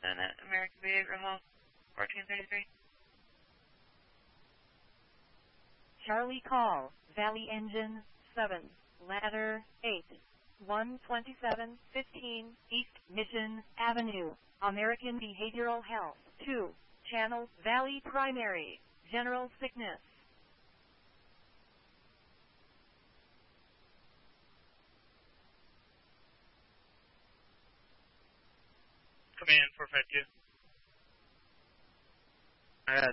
Houston at American Behavioral Health, 1433. Charlie call, Valley Engine 7, ladder 8, 12715 East Mission Avenue, American Behavioral Health, 2, Channel Valley Primary, General Sickness. Command 452. Ahead.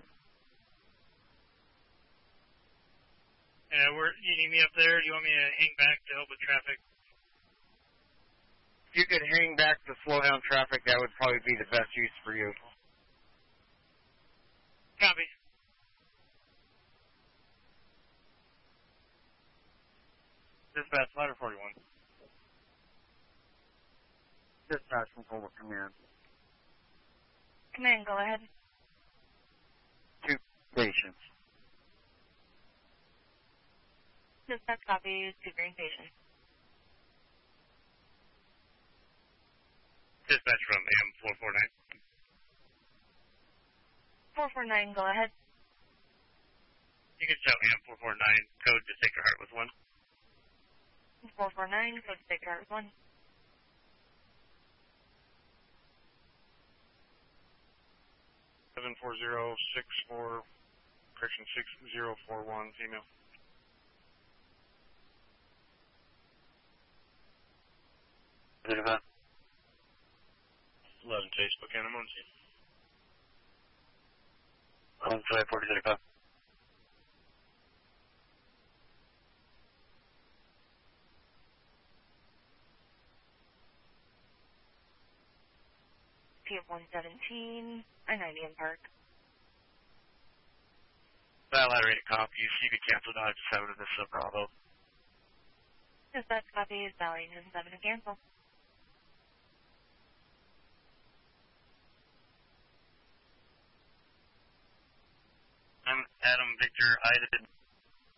You need me up there? Do you want me to hang back to help with traffic? If you could hang back to slow down traffic, that would probably be the best use for you. Copy. Dispatch, ladder 41. Dispatch from Forward Command. Command, go ahead. 2 patients. Dispatch copy, 2 green patients. Dispatch from AM 449. 449, go ahead. You can shout AM 449, code to Sacred Heart with 1. 449, code to Sacred Heart with 1. 74064, correction 6041, female. Good event. 11 Facebook and I'm on scene. 4035. PF117, I-90 in Park. That ladder 8 copy. You can cancel Dodge 7 of this Bravo. Dispatch copy is Valley Engine 7 to cancel. I'm Adam Victor Ida